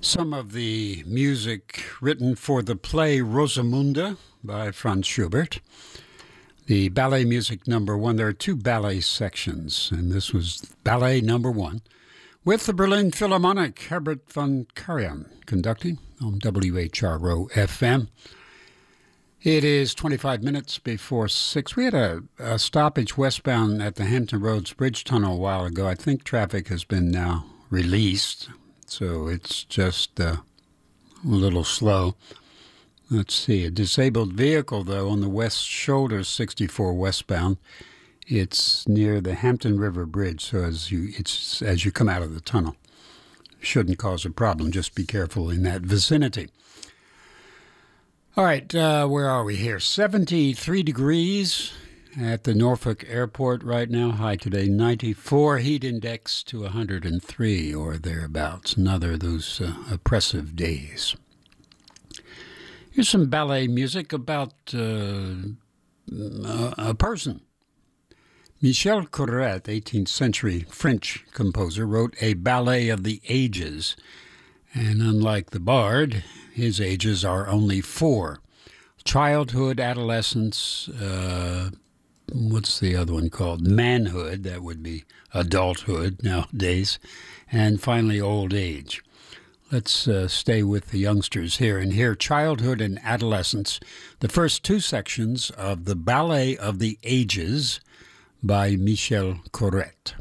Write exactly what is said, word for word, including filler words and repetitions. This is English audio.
Some of the music written for the play Rosamunde by Franz Schubert. The ballet music number one. There are two ballet sections, and this was ballet number one with the Berlin Philharmonic, Herbert von Karajan conducting on W H R O F M. It is twenty-five minutes before six. We had a, a stoppage westbound at the Hampton Roads Bridge Tunnel a while ago. I think traffic has been now released, so it's just uh, a little slow. Let's see, a disabled vehicle, though, on the west shoulder, sixty-four westbound. It's near the Hampton River Bridge, so as you it's as you come out of the tunnel. Shouldn't cause a problem. Just be careful in that vicinity. All right, uh, where are we here? seventy-three degrees at the Norfolk Airport right now. High today, ninety-four. Heat index to one hundred three or thereabouts. Another of those uh, oppressive days. Here's some ballet music about uh, a, a person. Michel Corrette, eighteenth century French composer, wrote a ballet of the ages. And unlike the bard, his ages are only four. Childhood, adolescence, uh, what's the other one called? Manhood, that would be adulthood nowadays, and finally old age. Let's uh, stay with the youngsters here and hear Childhood and Adolescence, the first two sections of the Ballet of the Ages by Michel Corrette.